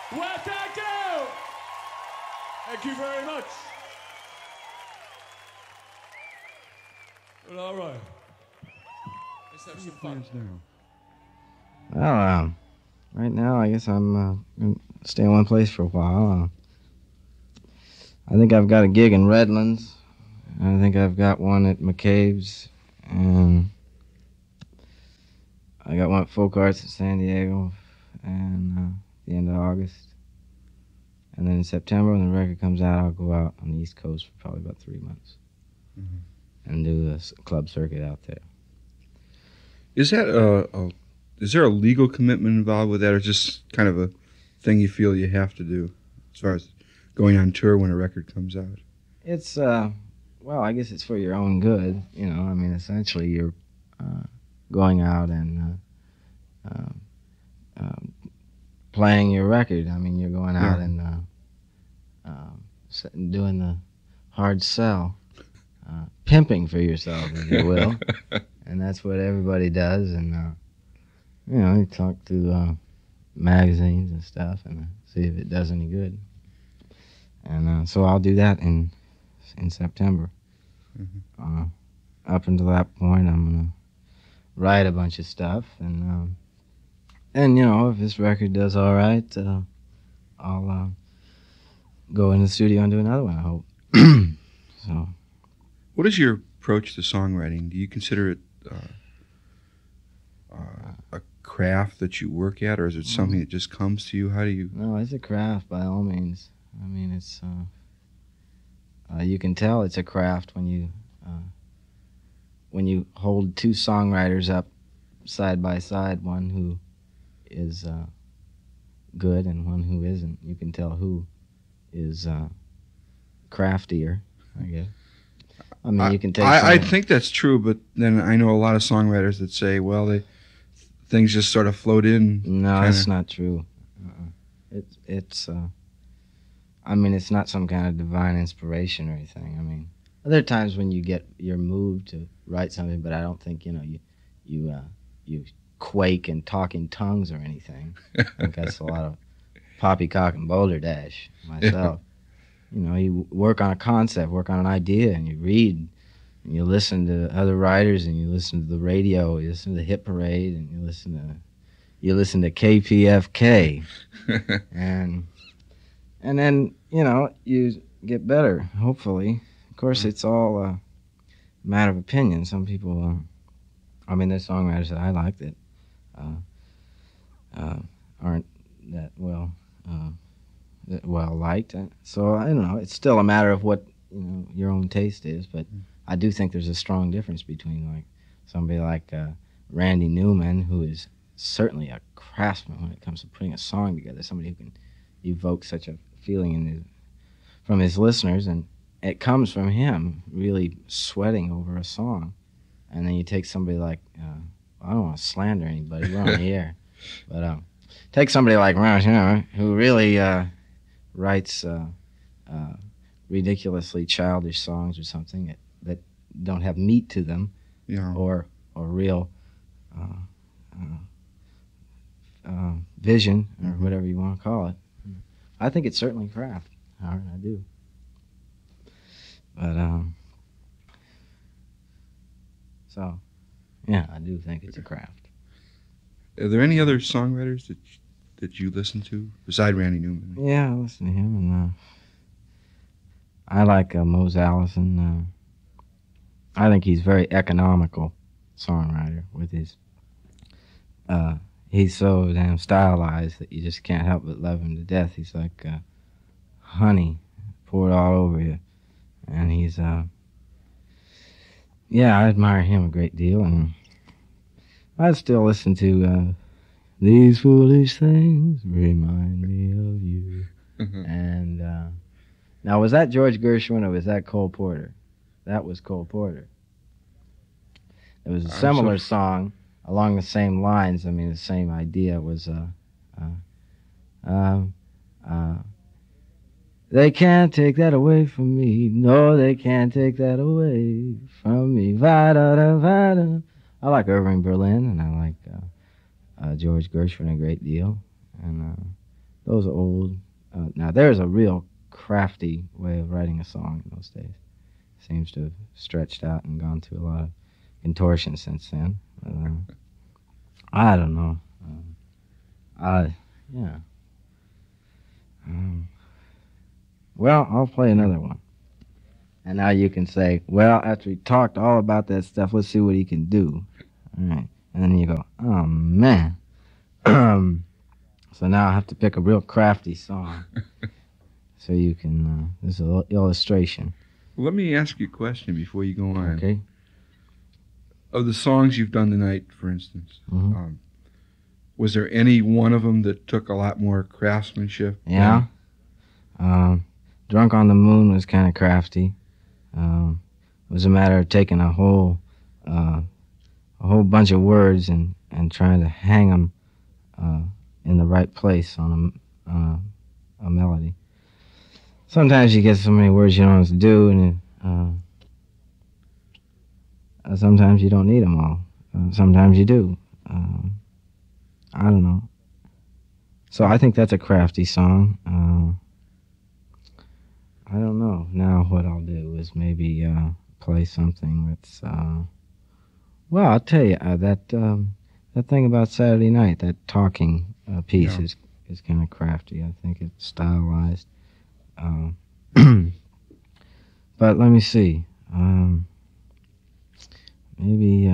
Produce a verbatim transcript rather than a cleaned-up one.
Well, thank you. Thank you very much. Well, all right. Let's have some fun. Well, um, right now, I guess I'm uh, gonna stay in one place for a while. Uh, I think I've got a gig in Redlands. I think I've got one at McCabe's, and I got one at Folk Arts in San Diego, and uh, the end of August. And then in September, when the record comes out, I'll go out on the East Coast for probably about three months Mm-hmm. and do a s- club circuit out there. Is that a, a is there a legal commitment involved with that, or just kind of a thing you feel you have to do as far as going on tour when a record comes out? It's, uh, well, I guess it's for your own good, you know. I mean, essentially, you're uh, going out and uh, um, um, playing your record. I mean, you're going out Yeah. and uh, um, s- doing the hard sell, uh, pimping for yourself, if you will. And that's what everybody does. And, uh, you know, you talk to uh, magazines and stuff and see if it does any good. And uh, so I'll do that in in September. Mm-hmm. Uh, up until that point, I'm gonna write a bunch of stuff, and um, and you know, if this record does all right, uh, I'll uh, go in the studio and do another one. I hope. So, What is your approach to songwriting? Do you consider it uh, uh, a craft that you work at, or is it something that just comes to you? How do you? no, it's a craft by all means. I mean, it's uh, uh, you can tell it's a craft when you uh, when you hold two songwriters up side by side, one who is uh, good and one who isn't. You can tell who is uh, craftier, I guess. I mean, you can take. I, I some- think that's true, but then I know a lot of songwriters that say, well, they things just sort of float in. No, kinda. that's not true. Uh-uh. It's it's. Uh, I mean, it's not some kind of divine inspiration or anything. I mean, there are times when you get you're moved to write something, but I don't think you know you you uh, you quake and talk in tongues or anything. I think that's a lot of poppycock and boulder dash myself. You know, you work on a concept, work on an idea, and you read, and you listen to other writers, and you listen to the radio, you listen to the Hit Parade, and you listen to you listen to K P F K, and and then you know you get better. Hopefully, of course, it's all a matter of opinion. Some people, uh, I mean, there's songwriters that I like that uh, uh, aren't that well. Uh, well liked. So I don't know. It's still a matter of what you know your own taste is, but I do think there's a strong difference between like somebody like uh, Randy Newman, who is certainly a craftsman when it comes to putting a song together. Somebody who can evoke such a feeling in his, from his listeners, and it comes from him really sweating over a song. And then you take somebody like uh, I don't want to slander anybody. We're on the air, but um, take somebody like Ron, you know, who really. Uh, writes uh, uh, ridiculously childish songs or something that, that don't have meat to them, Yeah. or or real uh, uh, uh, vision, or Mhm. whatever you want to call it. I think it's certainly craft, Howard, I do. But, um, so, yeah, I do think it's a craft. Are there any other songwriters that you, that you listen to beside Randy Newman? Yeah, I listen to him, and uh, I like uh, Mose Allison. Uh, I think he's very economical songwriter with his. Uh, he's so damn stylized that you just can't help but love him to death. He's like uh, honey poured all over you, and he's. Uh, yeah, I admire him a great deal, and I still listen to uh, These Foolish Things Remind Me of You. And uh, now, was that George Gershwin or was that Cole Porter? That was Cole Porter. There was a I'm similar so- song along the same lines. I mean, the same idea was, uh, uh, um, uh, they can't take that away from me. No, they can't take that away from me. Va-da-da, va-da. I like Irving Berlin, and I like uh, uh, George Gershwin a great deal. And uh, those are old. Uh, now there's a real crafty way of writing a song in those days. Seems to have stretched out and gone through a lot of contortion since then. But, uh, I don't know. Um, I yeah. Um, well, I'll play another one. And now you can say, well, after he talked all about that stuff, let's see what he can do. All right. And then you go, oh, man. um, so now I have to pick a real crafty song. So you can, uh, this is an illustration. Let me ask you a question before you go on. Okay. Of the songs you've done tonight, for instance, Mhm. um, was there any one of them that took a lot more craftsmanship? Yeah. Um, Drunk on the Moon was kind of crafty. Um, it was a matter of taking a whole, uh, a whole bunch of words and, and trying to hang them uh, in the right place on a, uh, a melody. Sometimes you get so many words you don't know what to do, and uh, uh, sometimes you don't need them all. Uh, sometimes you do. Um, I don't know. So I think that's a crafty song. Uh, I don't know. Now what I'll do is maybe uh, play something that's. Uh, well, I'll tell you uh, that um, that thing about Saturday Night, that talking uh, piece Yeah. is is kind of crafty. I think it's stylized. Uh, but let me see. Um, maybe. Uh,